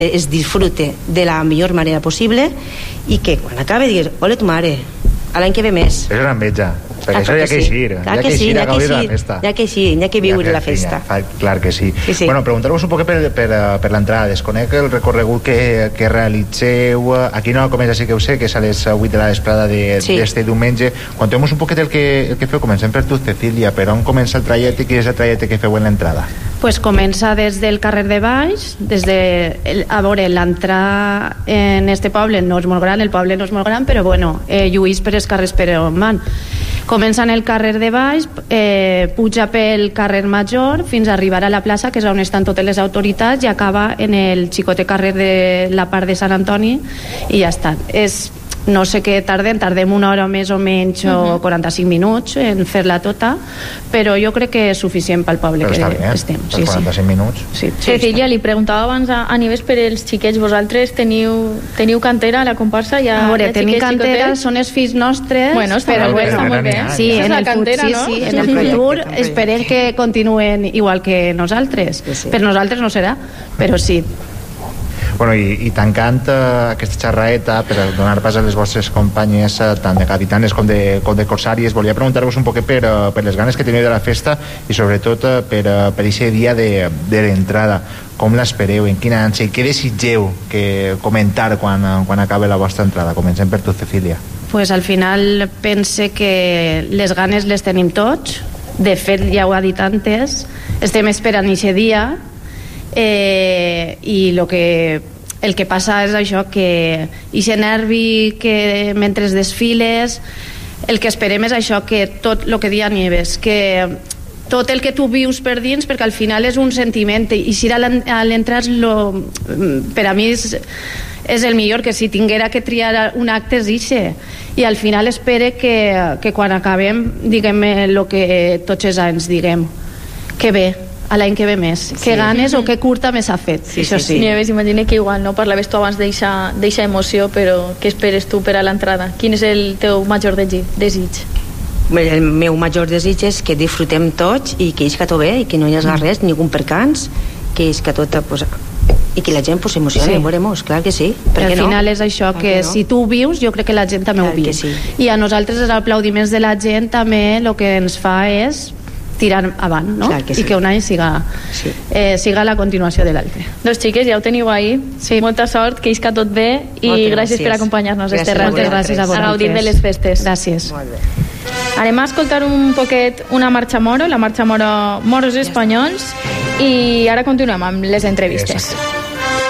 es disfrute de la millor manera possible i que quan acabe diguis, ole tu mare, a l'any que ve més. És una enveja, perquè això hi ha que eixir, hi ha que eixir a gaudir de la festa. Hi ha que eixir, hi ha que viure la festa. Clar que sí. Bueno, preguntar-vos un poc per l'entrada. Desconec el recorregut que realitzeu. Aquí no comença, sí que ho sé, que és a les 8 de la vesprada d'este diumenge. Conteu-nos un poquet el que feu. Comencem per tu, Cecília. Per on comença el trajecte i quin és el trajecte que feu en l'entrada? Pues comença des del carrer de Baix, a veure, l'entrada en este poble no és molt gran, el poble no és molt gran, però bueno, lluís per els carrers per on van. Comença en el carrer de Baix, puja pel carrer Major fins a arribar a la plaça, que és on estan totes les autoritats, i acaba en el xicote carrer de la part de Sant Antoni, i ja està. No sé què tardem una hora més o menys o 45 minuts en fer-la tota, però jo crec que és suficient pel poble que estem. Per 45 minuts. Cecília, li preguntava abans a Nieves per els xiquets. Vosaltres teniu cantera a la comparsa? A veure, tenim cantera, són els fills nostres. Bueno, està molt bé. Sí, en el futur esperem que continuen igual que nosaltres. Per nosaltres no serà, però sí. Bueno, i tancant aquesta xerraeta, per donar pas a les vostres companyes tant de capitanes com de corsàries, volia preguntar-vos un poc per les ganes que teniu de la festa i sobretot per aquest dia de l'entrada. Com l'espereu, en quina ànsia i què desitgeu comentar quan acabe la vostra entrada? Comencem per tu, Cecília. Pues al final pense que les ganes les tenim tots. De fet, ja ho ha dit antes, estem esperant aquest dia, i el que passa és això, que aquest nervi que mentre desfiles, el que esperem és això, que tot el que dia Nieves, que tot el que tu vius per dins, perquè al final és un sentiment, i si a l'entrar per a mi és el millor, que si tinguera que triar un acte és ixe, i al final espere que quan acabem diguem el que tots els anys diguem, que bé, a l'any que ve més, que ganes o que curta més ha fet. Sí. Nieves, imagina que igual no parlaves tu abans d'eixa emoció, però què esperes tu per a l'entrada? Quin és el teu major desig? El meu major desig és que disfrutem tots i que isca tot bé i que no hi hagi res, ningú percans, que isca tot i que la gent s'emocioni, veuremos, clar que sí. Al final és això, que si tu ho vius, jo crec que la gent també ho viu. I a nosaltres els aplaudiments de la gent també el que ens fa és tirar avant, no? I que un any siga la continuació de l'altre. Doncs xiques, ja ho teniu ahir. Molta sort, que isca tot bé i gràcies per acompanyar-nos. Moltes gràcies a vosaltres. A gaudir de les festes. Gràcies. Anem a escoltar un poquet una marxa moro, la marxa moro Moros Espanyols, i ara continuem amb les entrevistes.